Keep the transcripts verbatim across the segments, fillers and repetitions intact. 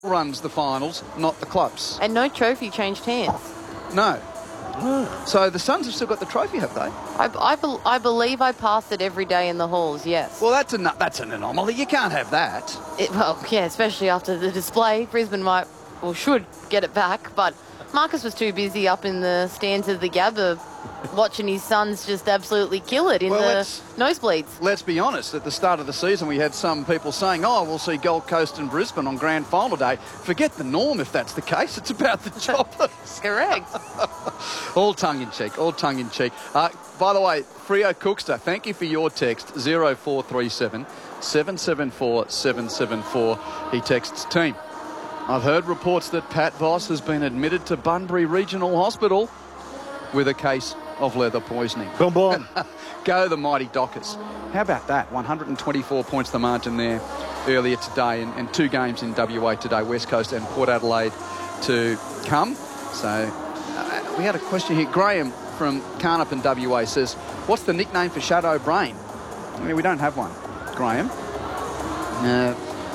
runs the finals, not the clubs. And no trophy changed hands. No. So the Suns have still got the trophy, have they? I, I, be, I believe I pass it every day in the halls, yes. Well, that's, a, that's an anomaly. You can't have that. It, well, yeah, especially after the display. Brisbane might, or should, get it back. But Marcus was too busy up in the stands of the Gabba watching his sons just absolutely kill it in well, the nosebleeds. Let's be honest. At the start of the season, we had some people saying, oh, we'll see Gold Coast and Brisbane on grand final day. Forget the norm if that's the case. It's about the chocolates. Correct. All tongue-in-cheek, all tongue-in-cheek. Uh, by the way, Freo Cookster, thank you for your text, zero four three seven, seven seven four, seven seven four. He texts, team, I've heard reports that Pat Voss has been admitted to Bunbury Regional Hospital with a case of leather poisoning. Boom, boom. Go the mighty Dockers. How about that? one hundred twenty-four points the margin there earlier today, and, and two games in W A today, West Coast and Port Adelaide to come. So uh, we had a question here. Graham from Carnup in W A says, what's the nickname for Shadow Brain? I mean, we don't have one, Graham. Uh,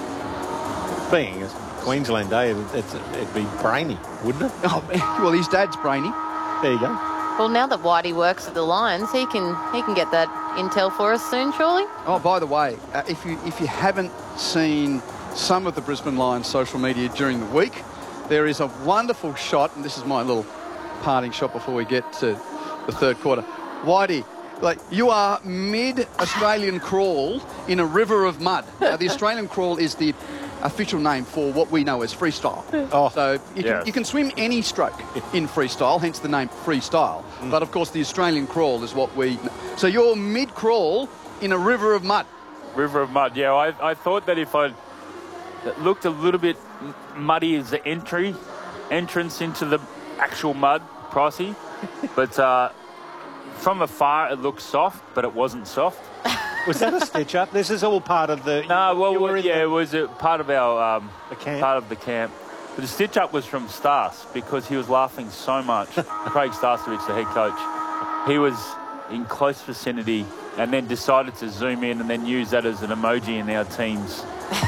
Being a Queensland day, it's, it'd be Brainy, wouldn't it? oh, well, his dad's Brainy. There you go. Well, now that Whitey works at the Lions, he can he can get that intel for us soon, surely. Oh, by the way, uh, if you if you haven't seen some of the Brisbane Lions social media during the week, there is a wonderful shot, and this is my little parting shot before we get to the third quarter. Whitey, like, you are mid-Australian crawl in a river of mud. Now, the Australian crawl is the official name for what we know as freestyle. Oh, so you, yes. can, you can swim any stroke in freestyle, hence the name freestyle. Mm. But, of course, the Australian crawl is what we... So you're mid-crawl in a river of mud. River of mud, yeah. I, I thought that if I looked a little bit muddy as the entry, entrance into the actual mud, pricey. But uh, from afar, it looked soft, but it wasn't soft. Was that a stitch up? This is all part of the... No, well, well yeah, the, it was a part of our... Um, the camp? Part of the camp. But the stitch up was from Stas because he was laughing so much. Craig Starcevich, the head coach, he was in close vicinity and then decided to zoom in and then use that as an emoji in our team's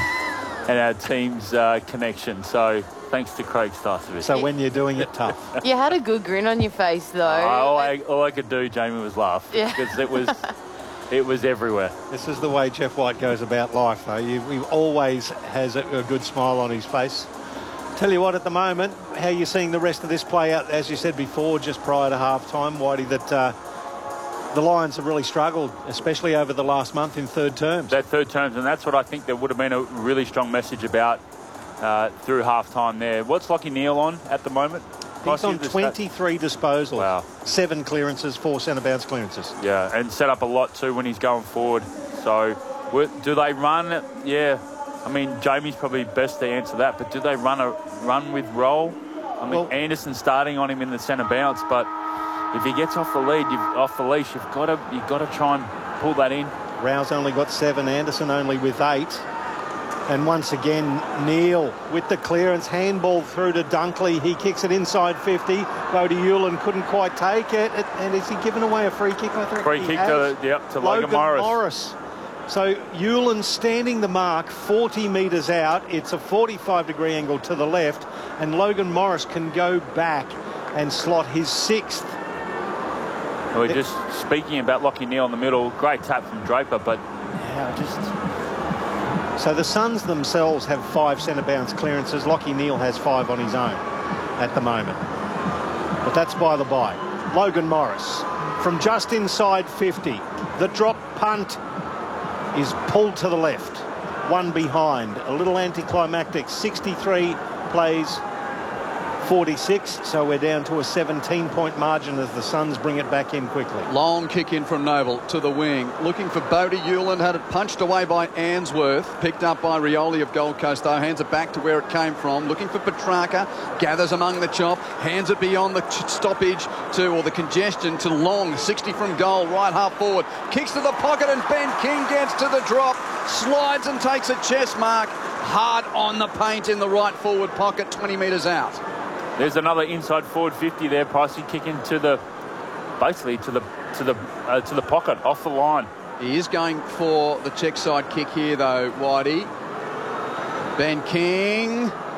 and our team's uh, connection. So thanks to Craig Starcevich. So when you're doing it tough. You had a good grin on your face, though. Uh, all, I, all I could do, Jamie, was laugh yeah. because it was... It was everywhere. This is the way Jeff White goes about life, though. He, he always has a, a good smile on his face. Tell you what, at the moment, how you're seeing the rest of this play out, as you said before, just prior to half-time, Whitey, that uh, the Lions have really struggled, especially over the last month in third terms. That third terms, and that's what I think there would have been a really strong message about uh, through half-time there. What's Lockie Neal on at the moment? He's on twenty-three disposals. Wow. Seven clearances, four centre-bounce clearances. Yeah, and set up a lot too when he's going forward. So, do they run? Yeah. I mean, Jamie's probably best to answer that, but do they run a run with roll? I mean, well, Anderson starting on him in the centre bounce, but if he gets off the lead, you've, off the leash, you've got to you've got to try and pull that in. Rouse only got seven, Anderson only with eight. And once again, Neal with the clearance, handball through to Dunkley. He kicks it inside fifty. Bodie Hewlin couldn't quite take it. And is he giving away a free kick? I think free kick to, yep, to Logan, Logan Morris. Morris. So Hewlin standing the mark forty metres out. It's a forty-five degree angle to the left. And Logan Morris can go back and slot his sixth. We're it, just speaking about Lockie Neal in the middle. Great tap from Draper, but yeah, just... So the Suns themselves have five centre-bounce clearances. Lockie Neal has five on his own at the moment. But that's by the by. Logan Morris from just inside fifty. The drop punt is pulled to the left. One behind. A little anticlimactic. sixty-three plays forty-six. So we're down to a seventeen point margin as the Suns bring it back in quickly. Long kick in from Noble to the wing. Looking for Bodie Hewlin. Had it punched away by Answorth. Picked up by Rioli of Gold Coast, though. Hands it back to where it came from. Looking for Petrarca. Gathers among the chop. Hands it beyond the stoppage to, or the congestion to Long. sixty from goal. Right half forward. Kicks to the pocket and Ben King gets to the drop. Slides and takes a chest mark. Hard on the paint in the right forward pocket. twenty metres out. There's another inside forward fifty there. Pricey kicking to the, basically to the to the uh, to the pocket off the line. He is going for the check side kick here though, Whitey. Ben King